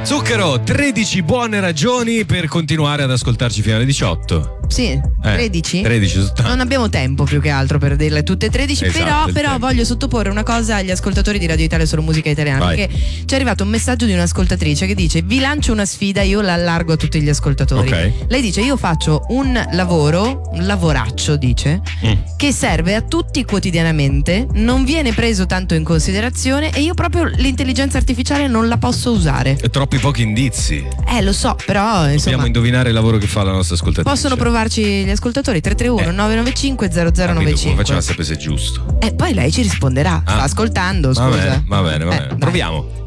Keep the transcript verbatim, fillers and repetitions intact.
Zucchero, tredici buone ragioni per continuare ad ascoltarci fino alle diciotto. Sì, Eh, tredici? tredici soltanto. Non abbiamo tempo più che altro per dirle tutte e tredici, Esatto, però, il però tempo. voglio sottoporre una cosa agli ascoltatori di Radio Italia Solo Musica Italiana. Vai. Perché ci è arrivato un messaggio di un'ascoltatrice che dice: vi lancio una sfida, io la allargo a tutti gli ascoltatori. Ok. Lei dice: io faccio un lavoro, un lavoraccio, dice, Mm. che serve a tutti quotidianamente, non viene preso tanto in considerazione e io proprio l'intelligenza artificiale non la posso usare. E troppi pochi indizi. Eh, lo so, però insomma Dobbiamo indovinare il lavoro che fa la nostra ascoltatrice. possono provarci gli ascoltatori. tre tre uno nove nove cinque zero zero nove Capito, come cinque. facciamo a sapere se è giusto? E poi lei ci risponderà. Ah. Sta ascoltando, Va scusa. bene, va bene, va Eh, bene. dai. Proviamo.